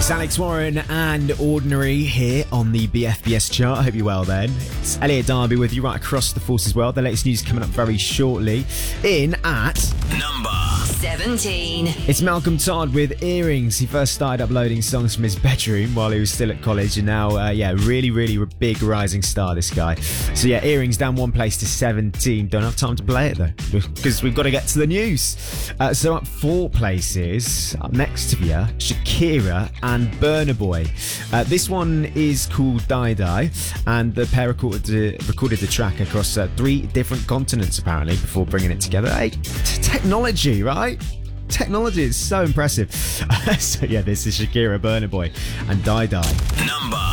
It's Alex Warren and Ordinary here on the BFBS chart. I hope you're well then. It's Elliot Darby with you right across the Forces world. The latest news coming up very shortly. In at number 17. It's Malcolm Todd with Earrings. He first started uploading songs from his bedroom while he was still at college, and now, really big rising star, this guy. So yeah, Earrings down one place to 17. Don't have time to play it though, because we've got to get to the news. So up 4 places, up next to you, Shakira and Burna Boy. This one is called Die Die, and the pair recorded the track across 3 different continents apparently before bringing it together. Hey, technology, right? Technology is so impressive. So yeah, this is Shakira, Burna Boy and Die Die. number